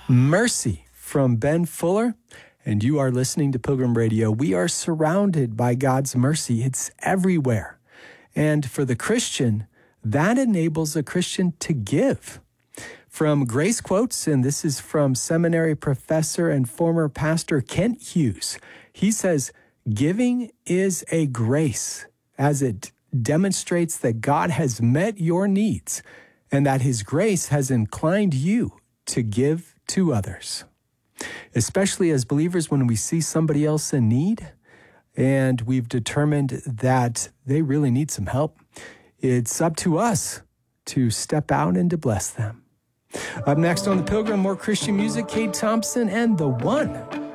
Mercy from Ben Fuller, and you are listening to Pilgrim Radio. We are surrounded by God's mercy. It's everywhere. And for the Christian, that enables a Christian to give. From Grace Quotes, and this is from seminary professor and former pastor Kent Hughes. He says, giving is a grace as it demonstrates that God has met your needs and that his grace has inclined you to give to others. Especially as believers, when we see somebody else in need and we've determined that they really need some help, it's up to us to step out and to bless them. Up next on The Pilgrim, more Christian music, Kate Thompson and The One.